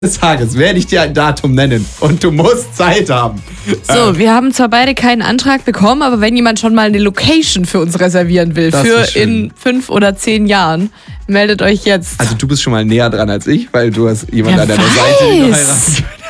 des Tages werde ich dir ein Datum nennen und du musst Zeit haben. So, wir haben zwar beide keinen Antrag bekommen, aber wenn jemand schon mal eine Location für uns reservieren will, für in 5 oder 10 Jahren, meldet euch jetzt. Also du bist schon mal näher dran als ich, weil du hast jemanden an deiner Seite, den du heiraten kannst.